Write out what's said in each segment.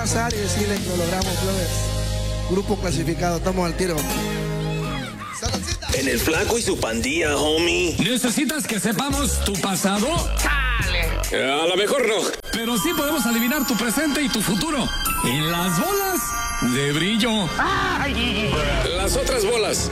abrazar y decirle que lo logramos, plebes. Grupo clasificado, estamos al tiro. En el Flaco y su pandilla, homie. ¿Necesitas que sepamos tu pasado? ¡Chale! A lo mejor no. Pero sí podemos adivinar tu presente y tu futuro. En las bolas de brillo. ¡Ay! Las otras bolas.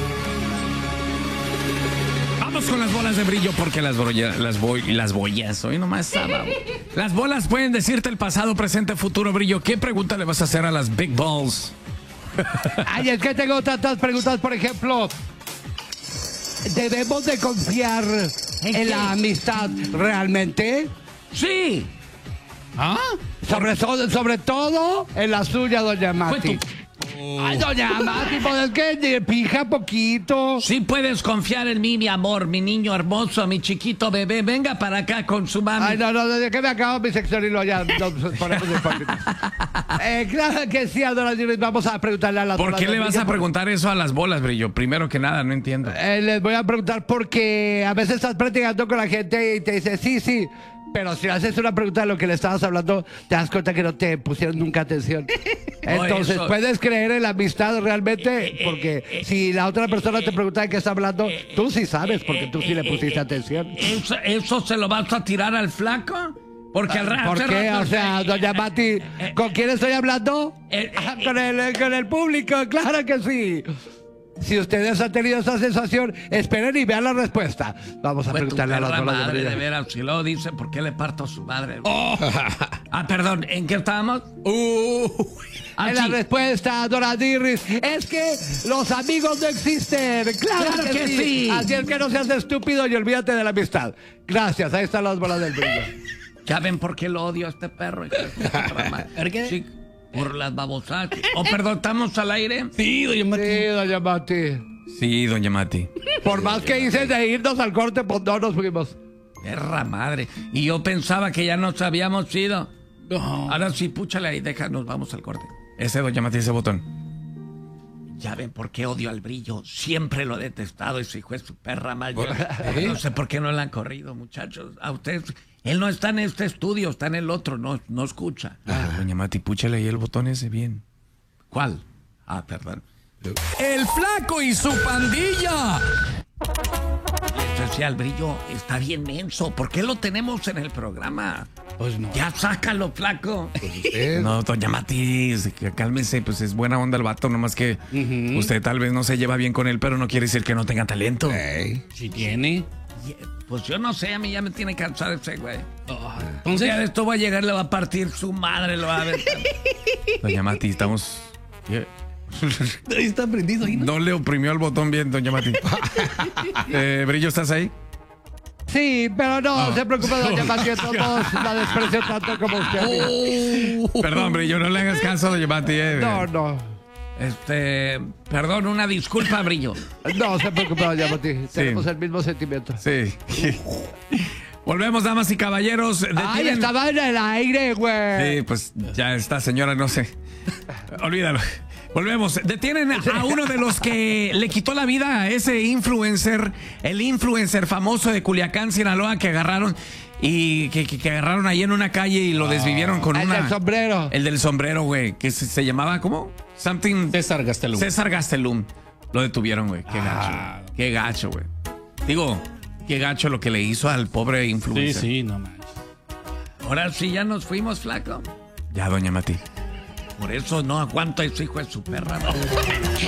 Vamos con las bolas de brillo porque las boyas, hoy nomás sábado. Las bolas pueden decirte el pasado, presente, futuro, brillo. ¿Qué pregunta le vas a hacer a las Big Balls? Ay, es que tengo tantas preguntas, por ejemplo, ¿debemos de confiar en la amistad realmente? Sí. ¿Ah? Sobre todo en la suya, doña Mati. Ay, doña Mati, pues es que pija poquito. Sí puedes confiar en mí, mi amor, mi niño hermoso, mi chiquito bebé. Venga para acá con su mami. Ay, no, desde que me acabo mi sección y lo ya nos ponemos hipócritas. Claro que sí, Adoradores, vamos a preguntarle a las bolas. ¿Por qué le vas a preguntar eso a las bolas, brillo? Primero que nada, no entiendo. Les voy a preguntar porque a veces estás platicando con la gente y te dice sí, pero si haces una pregunta de lo que le estabas hablando, te das cuenta que no te pusieron nunca atención. Entonces, ¿puedes creer en la amistad realmente? Porque si la otra persona te pregunta de qué está hablando, tú sí sabes porque tú sí le pusiste atención. ¿Eso se lo vas a tirar al Flaco? Porque al rato... ¿Por qué? O sea, doña Mati, ¿con quién estoy hablando? Con el público, claro que sí. Si ustedes han tenido esa sensación, esperen y vean la respuesta. Vamos a preguntarle a las bolas de brillo. De veras, si lo dice, ¿por qué le parto a su madre? Perdón, ¿en qué estábamos? En la respuesta, Doradirris, es que los amigos no existen. Claro que sí. Así es que no seas estúpido y olvídate de la amistad. Gracias, ahí están las bolas del brillo. ¿Ya ven por qué lo odio a este perro? ¿Por qué? Sí, por las babosadas. Perdón, ¿estamos al aire? Sí, doña Mati. Sí, doña Mati. Sí, doña Mati. Por más que hice de irnos al corte, pues no nos fuimos. Perra madre. Y yo pensaba que ya nos habíamos ido. No. Ahora sí, púchale ahí, déjanos, vamos al corte. Ese, doña Mati, ese botón. Ya ven por qué odio al brillo. Siempre lo he detestado, ese hijo es su perra mal. No sé por qué no le han corrido, muchachos. A ustedes... Él no está en este estudio, está en el otro, no escucha. Doña Mati, púchale ahí el botón ese bien. ¿Cuál? Perdón. El Flaco y su pandilla. El brillo está bien menso. ¿Por qué lo tenemos en el programa? Pues no. Ya sácalo, Flaco. Pues no, doña Mati, cálmese, pues es buena onda el vato, nomás que usted tal vez no se lleva bien con él, pero no quiere decir que no tenga talento. Sí tiene. Pues yo no sé, a mí ya me tiene cansado ese güey. Entonces, ya de esto va a llegar, le va a partir su madre, lo va a ver. Doña Mati, estamos... Ahí está prendido ahí, ¿no? No le oprimió el botón bien, doña Mati. Brillo, ¿estás ahí? Sí, pero no se preocupe, doña Mati, todos la desprecio tanto como usted. Perdón, Brillo, no le hagas caso, doña Mati. No. Perdón, una disculpa, Brillo. No se preocupe, doña Mati. Tenemos el mismo sentimiento. Sí. Volvemos, damas y caballeros. ¡Ay, estaba en el aire, güey! Sí, pues ya esta señora, no sé. Olvídalo. Volvemos. Detienen a uno de los que le quitó la vida a ese influencer, el influencer famoso de Culiacán, Sinaloa, que agarraron y que agarraron ahí en una calle y lo desvivieron con el del sombrero. El del sombrero, güey, que se llamaba, ¿cómo? César Gastelum. César Gastelum. Lo detuvieron, güey. Qué gacho. Qué gacho, güey. Digo, qué gacho lo que le hizo al pobre influencer. Sí, no manches. Ahora sí ya nos fuimos, Flaco. Ya, doña Mati. Por eso no aguanto a ese hijo de su perra. ¿No?